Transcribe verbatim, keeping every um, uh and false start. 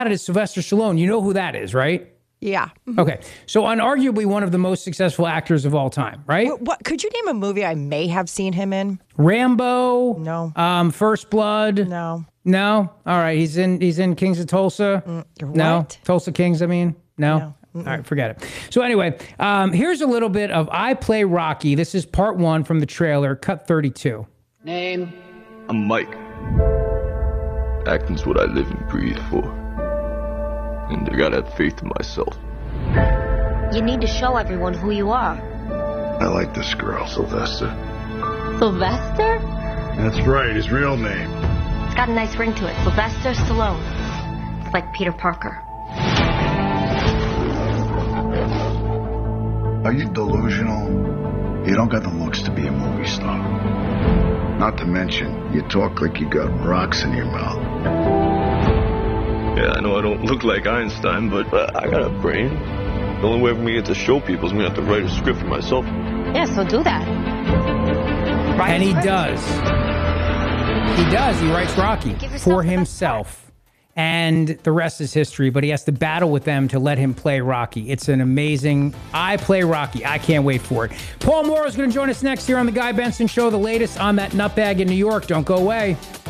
it is Sylvester Stallone. You know who that is, right? Yeah. Okay. So unarguably one of the most successful actors of all time, right? What, what could you name a movie I may have seen him in? Rambo. No. Um, First Blood. No. No. All right. He's in. He's in Kings of Tulsa. Mm, no. what? Tulsa Kings. I mean, no. No. All right. Forget it. So anyway, um, here's a little bit of I Play Rocky. This is part one from the trailer, cut thirty-two. Name? I'm Mike. Acting's what I live and breathe for. And I gotta have faith in myself. You need to show everyone who you are. I like this girl, Sylvester. Sylvester? That's right, his real name. It's got a nice ring to it. Sylvester Stallone. It's like Peter Parker. Are you delusional? You don't got the looks to be a movie star. Not to mention, you talk like you got rocks in your mouth. Yeah, I know I don't look like Einstein, but uh, I got a brain. The only way for me to show people is me to have to write a script for myself. Yeah, so do that. Write And a he script. does. He does. He writes Rocky Give yourself for the best himself. And the rest is history, but he has to battle with them to let him play Rocky. It's an amazing I Play Rocky. I can't wait for it. Paul Moore is going to join us next here on The Guy Benson Show, the latest on that nutbag in New York. Don't go away.